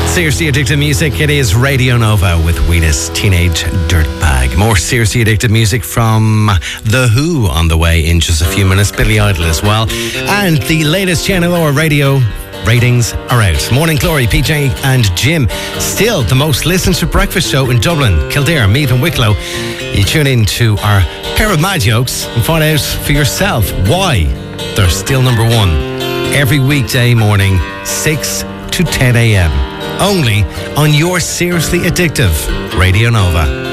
Seriously Addicted Music, it is Radio Nova with Wheatus Teenage Dirtbag. More seriously addicted music from The Who on the way in just a few minutes. Billy Idol as well. And the latest Channel Or radio ratings are out. Morning Glory, PJ and Jim. Still the most listened to breakfast show in Dublin, Kildare, Meath and Wicklow. You tune in to our pair of mad jokes and find out for yourself why they're still number one. Every weekday morning, 6 to 10 a.m. Only on your Seriously Addictive Radio Nova.